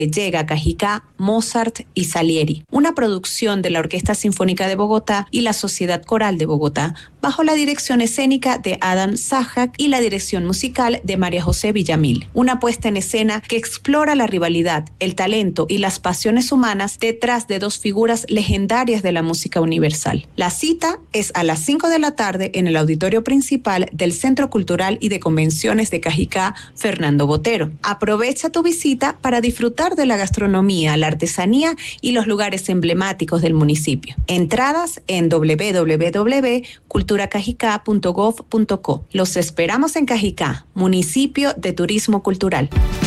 llega a Cajicá Mozart y Salieri, una producción de la Orquesta Sinfónica de Bogotá y la Sociedad Coral de Bogotá, bajo la dirección escénica de Adam Sajak y la dirección musical de María José Villamil. Una puesta en escena que explora la rivalidad, el talento y las pasiones humanas detrás de dos figuras legendarias de la música universal. La cita es a las 5 de la tarde en el auditorio principal del Centro Cultural y de Convenciones de Cajicá, Fernando Botero. Aprovecha tu visita para disfrutar de la gastronomía, la artesanía y los lugares emblemáticos del municipio. Entradas en www.culturacajicá.gov.co. Los esperamos en Cajicá, municipio de turismo cultural.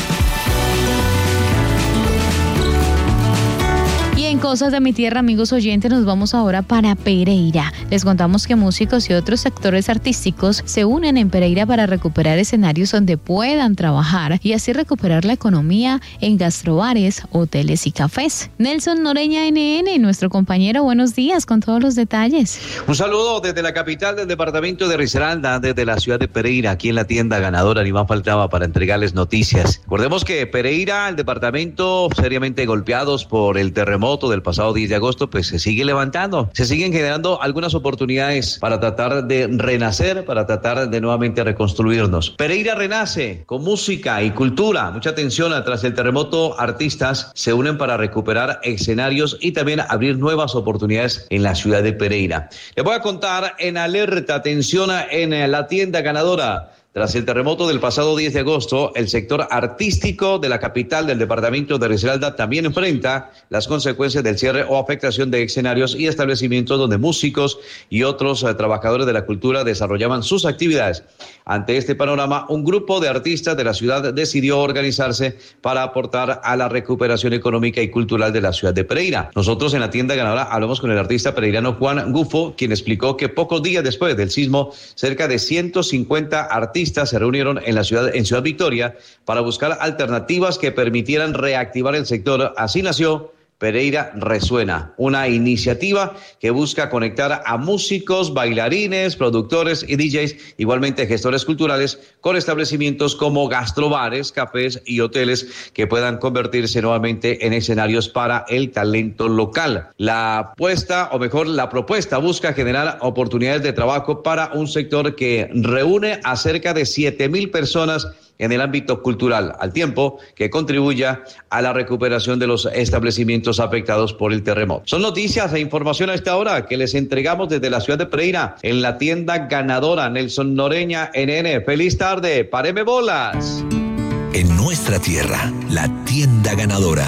En Cosas de mi Tierra, amigos oyentes, nos vamos ahora para Pereira. Les contamos que músicos y otros sectores artísticos se unen en Pereira para recuperar escenarios donde puedan trabajar y así recuperar la economía en gastrobares, hoteles y cafés. Nelson Noreña, NN, nuestro compañero, buenos días con todos los detalles. Un saludo desde la capital del departamento de Risaralda, desde la ciudad de Pereira, aquí en la tienda ganadora, ni más faltaba para entregarles noticias. Recordemos que Pereira, el departamento seriamente golpeados por el terremoto del pasado 10 de agosto, pues se sigue levantando, se siguen generando algunas oportunidades para tratar de renacer, para tratar de nuevamente reconstruirnos. Pereira renace con música y cultura. Mucha atención, tras el terremoto, artistas se unen para recuperar escenarios y también abrir nuevas oportunidades en la ciudad de Pereira. Les voy a contar en alerta, atención en la tienda ganadora. Tras el terremoto del pasado 10 de agosto, el sector artístico de la capital del departamento de Risaralda también enfrenta las consecuencias del cierre o afectación de escenarios y establecimientos donde músicos y otros trabajadores de la cultura desarrollaban sus actividades. Ante este panorama, un grupo de artistas de la ciudad decidió organizarse para aportar a la recuperación económica y cultural de la ciudad de Pereira. Nosotros en la tienda ganadora hablamos con el artista pereirano Juan Gufo, quien explicó que pocos días después del sismo, cerca de 150 artistas se reunieron en Ciudad Victoria para buscar alternativas que permitieran reactivar el sector. Así nació Pereira Resuena, una iniciativa que busca conectar a músicos, bailarines, productores y DJs, igualmente gestores culturales, con establecimientos como gastrobares, cafés y hoteles que puedan convertirse nuevamente en escenarios para el talento local. La propuesta busca generar oportunidades de trabajo para un sector que reúne a cerca de 7,000 personas en el ámbito cultural, al tiempo que contribuya a la recuperación de los establecimientos afectados por el terremoto. Son noticias e información a esta hora que les entregamos desde la ciudad de Pereira, en la tienda ganadora. Nelson Noreña, NN. Feliz tarde, páreme bolas. En nuestra tierra, la tienda ganadora.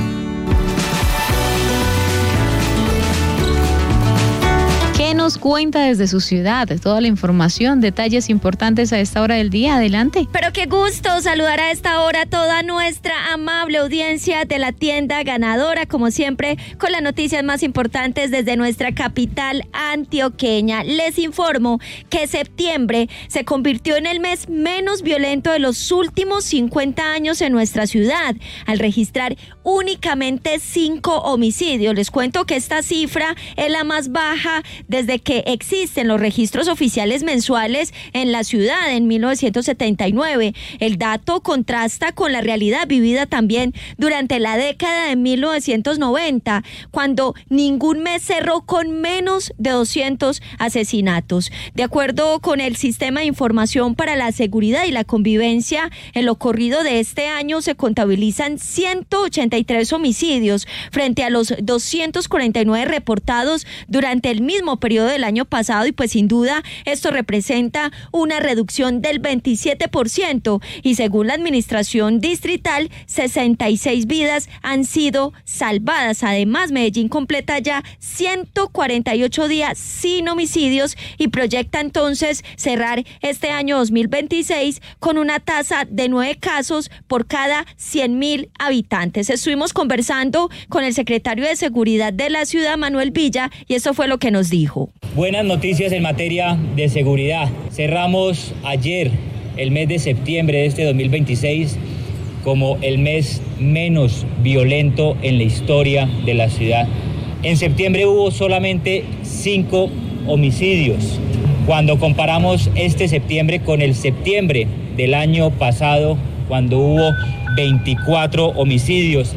¿Qué nos cuenta desde su ciudad? Toda la información, detalles importantes a esta hora del día. Adelante. Pero qué gusto saludar a esta hora a toda nuestra amable audiencia de la tienda ganadora, como siempre, con las noticias más importantes desde nuestra capital antioqueña. Les informo que septiembre se convirtió en el mes menos violento de los últimos 50 años en nuestra ciudad, al registrar únicamente 5 homicidios. Les cuento que esta cifra es la más baja desde que existen los registros oficiales mensuales en la ciudad en 1979. El dato contrasta con la realidad vivida también durante la década de 1990, cuando ningún mes cerró con menos de 200 asesinatos. De acuerdo con el Sistema de Información para la Seguridad y la Convivencia, en lo corrido de este año se contabilizan 183 homicidios frente a los 249 reportados durante el mismo periodo del año pasado, y pues sin duda esto representa una reducción del 27%, y según la administración distrital 66 vidas han sido salvadas. Además, Medellín completa ya 148 días sin homicidios y proyecta entonces cerrar este año 2026 con una tasa de 9 casos por cada 100,000 habitantes. Estuvimos conversando con el secretario de Seguridad de la ciudad, Manuel Villa, y esto fue lo que nos dijo. Buenas noticias en materia de seguridad. Cerramos ayer el mes de septiembre de este 2026 como el mes menos violento en la historia de la ciudad. En septiembre hubo solamente 5 homicidios. Cuando comparamos este septiembre con el septiembre del año pasado, cuando hubo 24 homicidios.